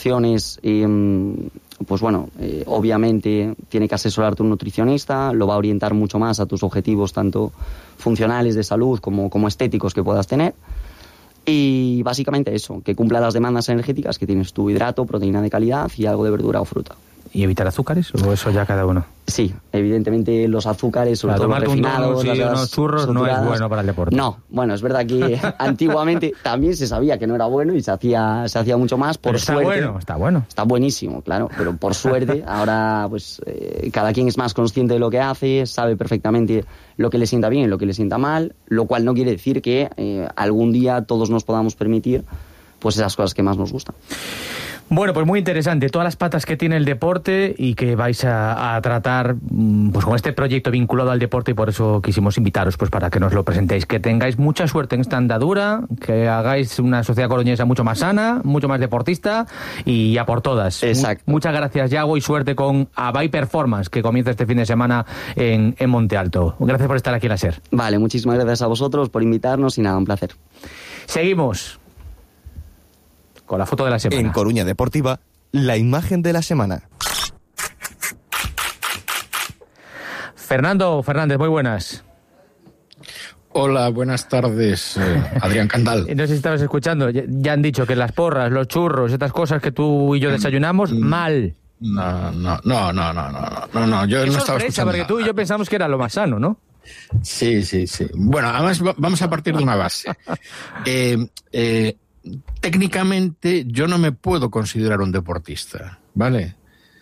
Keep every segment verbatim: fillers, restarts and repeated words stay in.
instrucciones, eh, pues bueno, eh, obviamente tiene que asesorarte un nutricionista, lo va a orientar mucho más a tus objetivos tanto funcionales de salud como, como estéticos que puedas tener. Y básicamente eso, que cumpla las demandas energéticas que tienes tu hidrato, proteína de calidad y algo de verdura o fruta. ¿Y evitar azúcares o eso ya cada uno? Sí, evidentemente los azúcares, sobre todo los refinados, un, sí, las unos churros no es bueno para el deporte. No, bueno, es verdad que antiguamente también se sabía que no era bueno y se hacía se hacía mucho más, por pero está suerte. Bueno, está bueno. Está buenísimo, claro, pero por suerte ahora pues eh, cada quien es más consciente de lo que hace, sabe perfectamente lo que le sienta bien y lo que le sienta mal, lo cual no quiere decir que eh, algún día todos nos podamos permitir pues esas cosas que más nos gustan. Bueno, pues muy interesante, todas las patas que tiene el deporte y que vais a, a tratar pues con este proyecto vinculado al deporte, y por eso quisimos invitaros pues para que nos lo presentéis. Que tengáis mucha suerte en esta andadura, que hagáis una sociedad coruñesa mucho más sana, mucho más deportista y a por todas. Exacto. M- muchas gracias, Yago, y suerte con Abai Performance, que comienza este fin de semana en, en Monte Alto. Gracias por estar aquí en la SER. Vale, muchísimas gracias a vosotros por invitarnos y nada, un placer. Seguimos con la foto de la semana. En Coruña Deportiva, la imagen de la semana. Fernando Fernández, muy buenas. Hola, buenas tardes, eh, Adrián Candal. No sé si estabas escuchando, ya, ya han dicho que las porras, los churros, estas cosas que tú y yo desayunamos, mm, mal. No, no, no, no, no, no, no, no, yo Qué no estaba escuchando porque nada. Tú y yo pensamos que era lo más sano, ¿no? Sí, sí, sí. Bueno, además vamos a partir de una base. Eh, eh, técnicamente yo no me puedo considerar un deportista, ¿vale?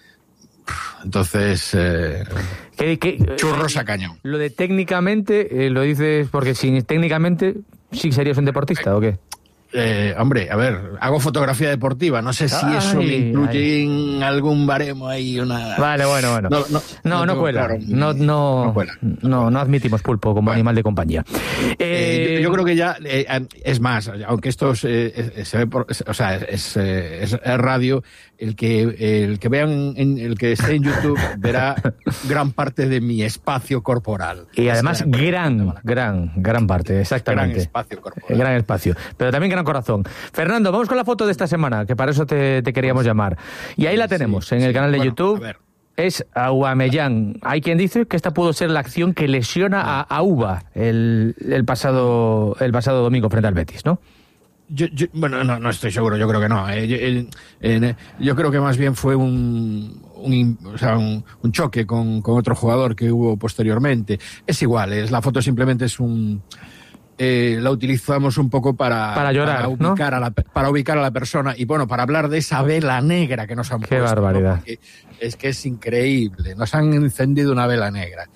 Entonces, eh, ¿Qué, qué, churros a cañón. Lo de técnicamente, eh, lo dices porque si técnicamente sí serías un deportista, ¿o qué? Eh, hombre, a ver, hago fotografía deportiva, no sé si Ay, eso me incluye ay. en algún baremo ahí, una... Vale, bueno, bueno. No, no, no, no tengo cuela. claro. No, no, No cuela. no, no admitimos pulpo como Bueno. animal de compañía. Eh, Eh, yo, yo creo que ya, eh, es más, aunque esto es, eh, se ve por, o sea, es, es, es radio, el que, el que vean, en, el que esté en YouTube verá gran parte de mi espacio corporal. Y además Es gran, gran, gran parte, exactamente. Gran espacio corporal. Gran espacio, pero también gran corazón. Fernando, vamos con la foto de esta semana, que para eso te, te queríamos llamar. Y ahí la tenemos, Sí, en el sí. canal de Bueno, YouTube. a ver. Es Aubameyang. Hay quien dice que esta pudo ser la acción que lesiona a Auba el, el, pasado, el pasado domingo frente al Betis, ¿no? Yo, yo, bueno, no, no estoy seguro, yo creo que no. Eh, yo, eh, eh, yo creo que más bien fue un, un, o sea, un, un choque con, con otro jugador que hubo posteriormente. Es igual, es, la foto simplemente es un... Eh, la utilizamos un poco para, Para llorar, para ubicar, ¿no? a la, para ubicar a la persona y bueno, para hablar de esa vela negra que nos han Qué puesto. barbaridad. ¿no? Porque es que es increíble, nos han encendido una vela negra.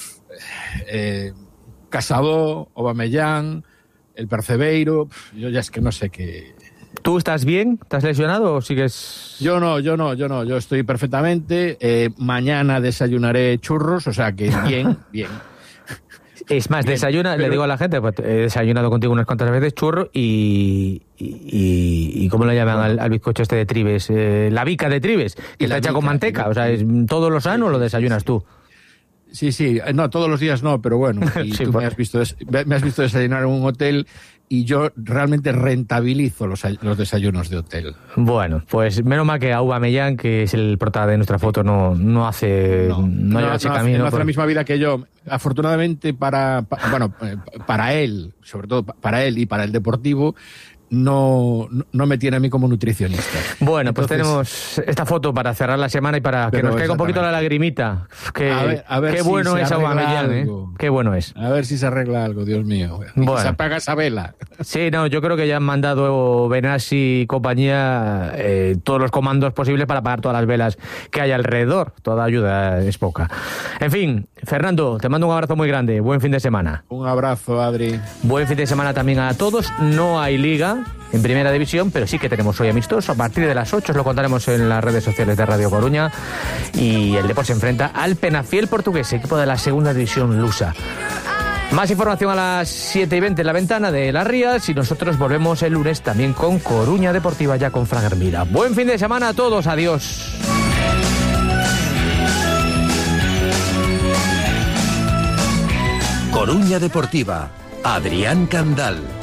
Eh, Casado, Aubameyang, el Percebeiro, yo ya es que no sé qué... ¿Tú estás bien? ¿Estás lesionado o sigues...? Yo no, yo no, yo no, yo estoy perfectamente. Eh, mañana desayunaré churros, o sea que bien, bien. Es más, Bien, desayuna, pero... le digo a la gente, pues he desayunado contigo unas cuantas veces churro y... y, y, y ¿cómo lo llaman al, al bizcocho este de Tribes? Eh, la bica de Tribes, que está hecha con manteca, o sea, es todo lo sano, sí, lo desayunas tú. Sí, sí, no, todos los días no, pero bueno, y sí, tú por... me has visto des- me has visto desayunar en un hotel y yo realmente rentabilizo los, los desayunos de hotel. Bueno, pues menos mal que Aubameyang, que es el prota de nuestra foto, no, no hace No, no, no, lleva no ese hace, camino. no hace por... la misma vida que yo. Afortunadamente para, para bueno, para él, sobre todo para él y para el deportivo, no, no me tiene a mí como nutricionista. Bueno, Entonces, pues tenemos esta foto para cerrar la semana y para que nos caiga un poquito la lagrimita. Que, a ver, a ver qué si bueno se es Aubameyang, ¿eh? Qué bueno es. A ver si se arregla algo, Dios mío. Bueno. Se apaga esa vela. Sí, no, yo creo que ya han mandado Benassi y compañía eh, todos los comandos posibles para apagar todas las velas que hay alrededor. Toda ayuda es poca. En fin, Fernando, te mando un abrazo muy grande. Buen fin de semana. Un abrazo, Adri. Buen fin de semana también a todos. No hay liga en Primera División, pero sí que tenemos hoy amistoso. A partir de las ocho os lo contaremos en las redes sociales de Radio Coruña. Y el Depor se enfrenta al Penafiel portugués, equipo de la Segunda División lusa. Más información a las siete y veinte en la ventana de Las Rías y nosotros volvemos el lunes también con Coruña Deportiva, ya con Fran Hermida. Buen fin de semana a todos, adiós. Coruña Deportiva, Adrián Candal.